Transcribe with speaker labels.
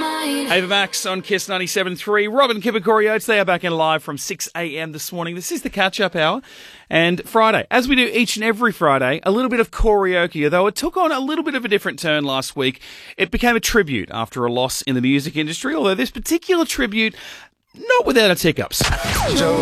Speaker 1: Ava Max on Kiss 97.3. Robin and Kipper Corey Oates, they are back in live from 6 a.m. this morning. This is the catch-up hour. And Friday, as we do each and every Friday, a little bit of karaoke, although it took on a little bit of a different turn last week. It became a tribute after a loss in the music industry, although this particular tribute, not without its hiccups.